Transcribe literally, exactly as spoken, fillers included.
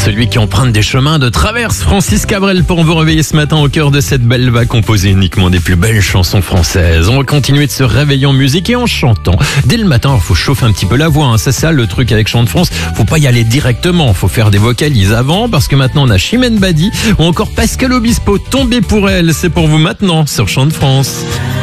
celui qui emprunte des chemins de traverse. Francis Cabrel pour vous réveiller ce matin au cœur de cette belle vague composée uniquement des plus belles chansons françaises. On va continuer de se réveiller en musique et en chantant. Dès le matin, il faut chauffer un petit peu la voix. Hein. C'est ça le truc avec Chant de France. Faut pas y aller directement. Faut faire des vocalises avant parce que maintenant on a Chimène Badi ou encore Pascal Obispo. Tombé pour elle, c'est pour vous maintenant sur Chant de France.